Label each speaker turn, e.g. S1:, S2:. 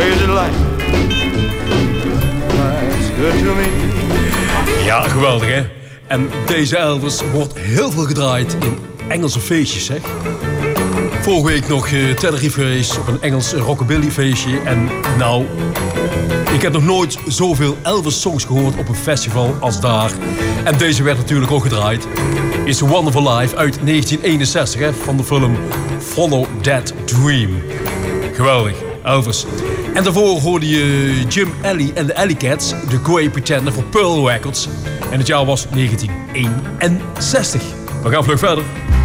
S1: crazy life. It's good to me.
S2: Ja, geweldig hè. En deze Elvis wordt heel veel gedraaid in Engelse feestjes, zeg. Vorige week nog Tenerife Race op een Engels rockabilly feestje. En nou, ik heb nog nooit zoveel Elvis-songs gehoord op een festival als daar. En deze werd natuurlijk ook gedraaid. It's a Wonderful Life uit 1961, hè, van de film Follow That Dream. Geweldig, Elvis. En daarvoor hoorde je Jim Alley en de Alley Cats, The Great Pretender voor Pearl Records. En het jaar was 1961. We gaan vlug verder.